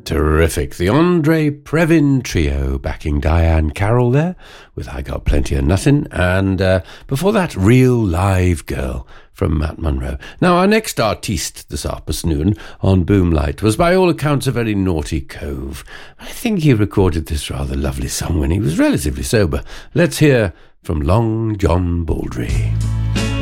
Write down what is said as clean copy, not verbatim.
Terrific. The Andre Previn Trio backing Diane Carroll there with I Got Plenty of Nothing. And before that, Real Live Girl from Matt Monro. Now, our next artiste this afternoon on Boomlight was by all accounts a very naughty cove. I think he recorded this rather lovely song when he was relatively sober. Let's hear from Long John Baldry.